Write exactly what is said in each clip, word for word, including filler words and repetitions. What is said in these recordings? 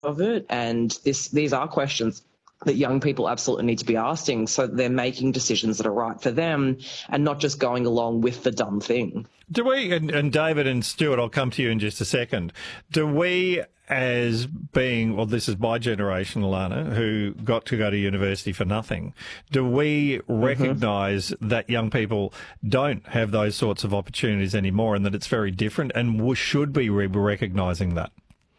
of it. And this these are questions that young people absolutely need to be asking, so that they're making decisions that are right for them and not just going along with the dumb thing. Do we, and, and David and Stuart, I'll come to you in just a second. Do we, as being, well, this is my generation, Alana, who got to go to university for nothing, do we recognise mm-hmm. that young people don't have those sorts of opportunities anymore and that it's very different, and should be recognising that?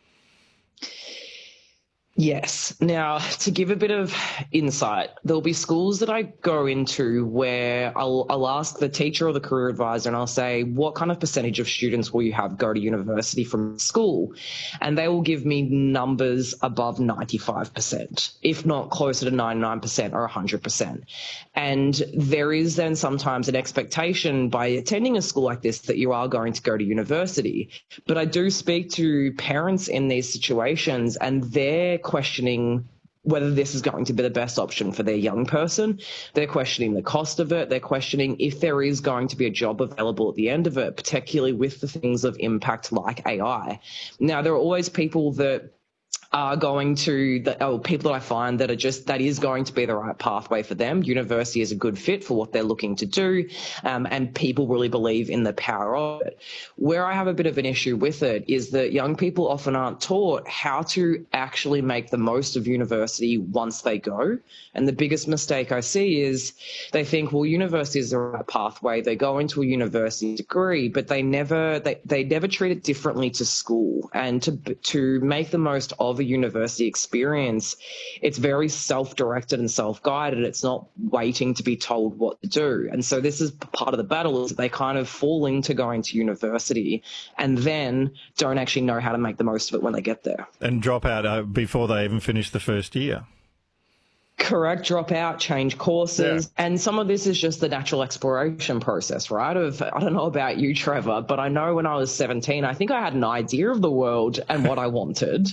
Yes. Now, to give a bit of insight, there'll be schools that I go into where I'll, I'll ask the teacher or the career advisor and I'll say, what kind of percentage of students will you have go to university from school? And they will give me numbers above ninety-five percent, if not closer to ninety-nine percent or one hundred percent. And there is then sometimes an expectation by attending a school like this that you are going to go to university. But I do speak to parents in these situations, and they're questioning whether this is going to be the best option for their young person. They're questioning the cost of it. They're questioning if there is going to be a job available at the end of it, particularly with the things of impact like A I. Now, there are always people that are going to, the, oh, people that I find that are just, that is going to be the right pathway for them. University is a good fit for what they're looking to do, um, and people really believe in the power of it. Where I have a bit of an issue with it is that young people often aren't taught how to actually make the most of university once they go. And the biggest mistake I see is they think, well, university is the right pathway. They go into a university degree, but they never, they, they never treat it differently to school. And to, to make the most of a university experience, it's very self-directed and self-guided. It's not waiting to be told what to do. And so this is part of the battle, is that they kind of fall into going to university and then don't actually know how to make the most of it when they get there. And drop out uh, before they even finish the first year. Correct, drop out, change courses. Yeah. And some of this is just the natural exploration process, right? Of, I don't know about you, Trevor, but I know when I was seventeen, I think I had an idea of the world and what I wanted.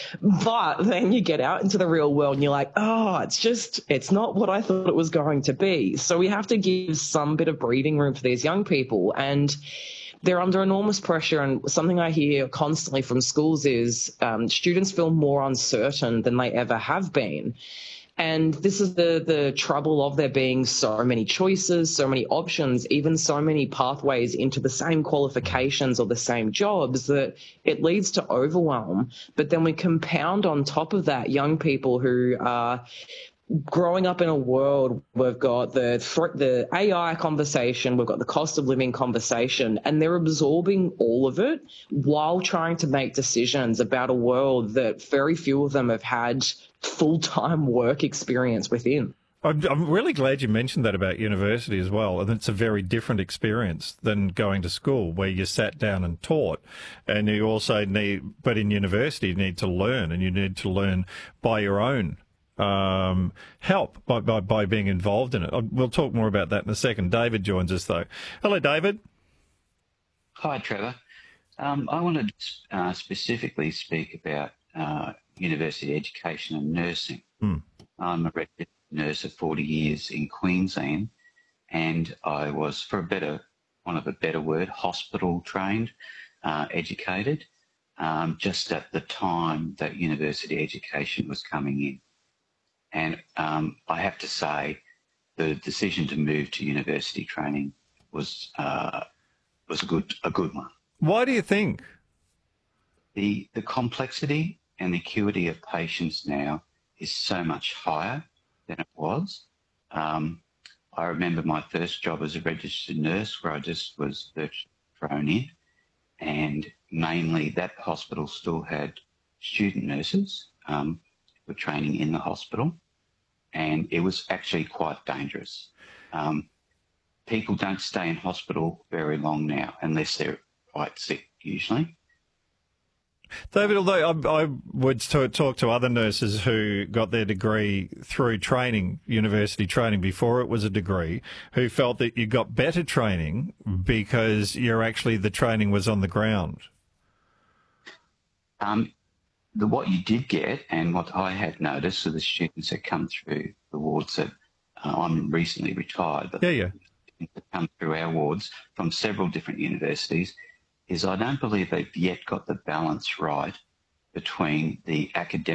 But then you get out into the real world and you're like, oh, it's just, it's not what I thought it was going to be. So we have to give some bit of breathing room for these young people. And they're under enormous pressure, and something I hear constantly from schools is um, students feel more uncertain than they ever have been. And this is the, the trouble of there being so many choices, so many options, even so many pathways into the same qualifications or the same jobs, that it leads to overwhelm. But then we compound on top of that young people who are growing up in a world, we've got the the A I conversation, we've got the cost of living conversation, and they're absorbing all of it while trying to make decisions about a world that very few of them have had full-time work experience within. I'm really glad you mentioned that about university as well, and it's a very different experience than going to school where you sat down and taught, and you also need, but in university you need to learn, and you need to learn by your own um, help, by, by, by being involved in it. We'll talk more about that in a second. David joins us though. Hello, David. Hi, Trevor. Um, I wanted to uh, specifically speak about uh, university education and nursing. Hmm. I'm a registered nurse of forty years in Queensland, and I was, for a better, want of a better word, hospital trained, uh, educated, um, just at the time that university education was coming in. And um, I have to say, the decision to move to university training was uh, was a good a good one. Why do you think? The the complexity and the acuity of patients now is so much higher than it was. Um, I remember my first job as a registered nurse, where I just was thrown in, and mainly that hospital still had student nurses um, who were training in the hospital, and it was actually quite dangerous. Um, people don't stay in hospital very long now, unless they're quite sick, usually. David, although I, I would talk to other nurses who got their degree through training, university training before it was a degree, who felt that you got better training because you're actually, the training was on the ground. Um, the, what you did get, and what I had noticed of the students that come through the wards that uh, I'm recently retired, but yeah, yeah. that come through our wards from several different universities, is I don't believe they've yet got the balance right between the academic